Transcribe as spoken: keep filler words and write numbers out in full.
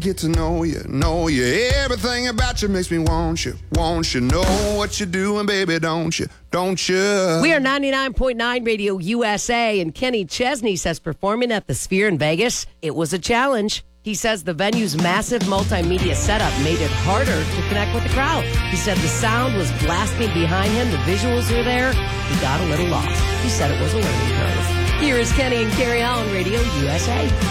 Get to know you, know you. Everything about you makes me want you, want you. Know what you're doing, baby, don't you, don't you? We are ninety-nine point nine Radio U S A, and Kenny Chesney says performing at the Sphere in Vegas, it was a challenge. He says the venue's massive multimedia setup made it harder to connect with the crowd. He said the sound was blasting behind him, the visuals were there. He got a little lost. He said it was a learning curve. Here is Kenny and Carrie on Radio U S A.